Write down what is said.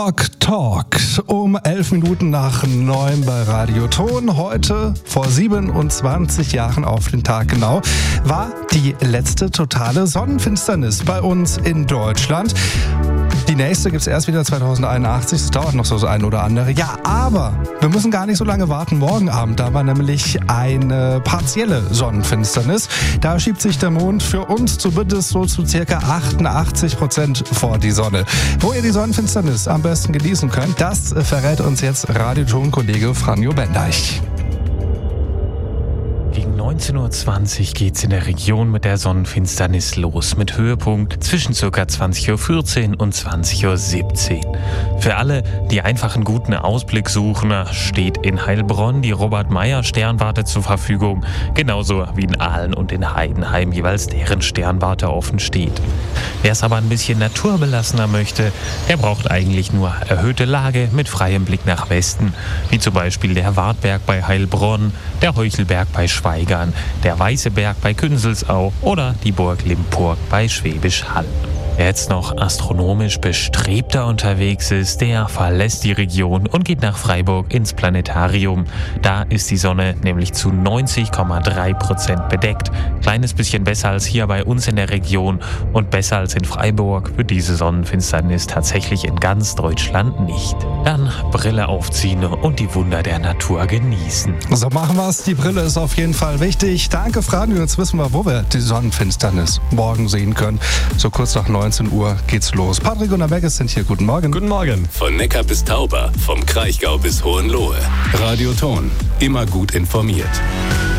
Talk um 11 Minuten nach 9 bei Radio Ton. Heute vor 27 Jahren auf den Tag genau war die letzte totale Sonnenfinsternis bei uns in Deutschland. Die nächste gibt es erst wieder 2081, das dauert noch so ein oder andere. Ja, aber wir müssen gar nicht so lange warten. Morgen Abend, da war nämlich eine partielle Sonnenfinsternis. Da schiebt sich der Mond für uns zumindest so zu ca. 88% vor die Sonne. Wo ihr die Sonnenfinsternis am besten genießen könnt, das verrät uns jetzt Radioton-Kollege Franjo Bendeich. Gegen 19.20 Uhr geht's in der Region mit der Sonnenfinsternis los, mit Höhepunkt zwischen ca. 20.14 Uhr und 20.17 Uhr. Für alle, die einfach einen guten Ausblick suchen, steht in Heilbronn die Robert-Meyer-Sternwarte zur Verfügung, genauso wie in Aalen und in Heidenheim jeweils deren Sternwarte offen steht. Wer es aber ein bisschen naturbelassener möchte, der braucht eigentlich nur erhöhte Lage mit freiem Blick nach Westen, wie zum Beispiel der Wartberg bei Heilbronn, der Heuchelberg bei Schweigern, der Weiße Berg bei Künzelsau oder die Burg Limpurg bei Schwäbisch Hall. Wer jetzt noch astronomisch bestrebter unterwegs ist, der verlässt die Region und geht nach Freiburg ins Planetarium. Da ist die Sonne nämlich zu 90,3% bedeckt. Kleines bisschen besser als hier bei uns in der Region und besser als in Freiburg wird diese Sonnenfinsternis tatsächlich in ganz Deutschland nicht. Dann Brille aufziehen und die Wunder der Natur genießen. So machen wir's. Die Brille ist auf jeden Fall wichtig. Danke, Franjo. Jetzt wissen wir, wo wir die Sonnenfinsternis morgen sehen können. So kurz nach 19 Uhr geht's los. Patrick und Beckes sind hier. Guten Morgen. Guten Morgen. Von Neckar bis Tauber, vom Kraichgau bis Hohenlohe. Radio Ton, immer gut informiert.